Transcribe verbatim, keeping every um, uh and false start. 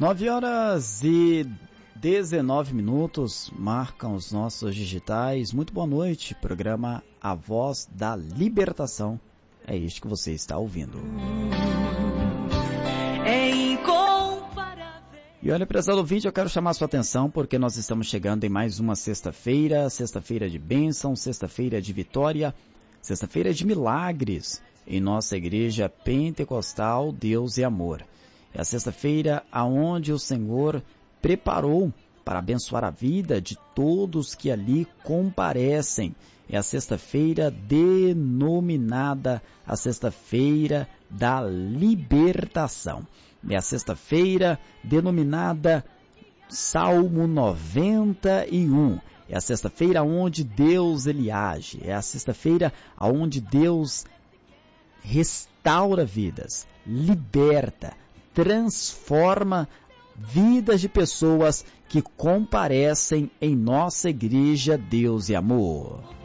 nove horas e dezenove minutos marcam os nossos digitais. Muito boa noite, programa A Voz da Libertação. É isto que você está ouvindo. É incomparável. E olha, prezado ouvinte, eu quero chamar a sua atenção porque nós estamos chegando em mais uma sexta-feira, sexta-feira de bênção, sexta-feira de vitória, sexta-feira de milagres em nossa igreja pentecostal Deus e Amor. É a sexta-feira aonde o Senhor preparou para abençoar a vida de todos que ali comparecem. É a sexta-feira denominada a sexta-feira da libertação. É a sexta-feira denominada Salmo noventa e um. É a sexta-feira onde Deus ele age. É a sexta-feira onde Deus restaura vidas, liberta, transforma vidas de pessoas que comparecem em nossa igreja Deus e Amor.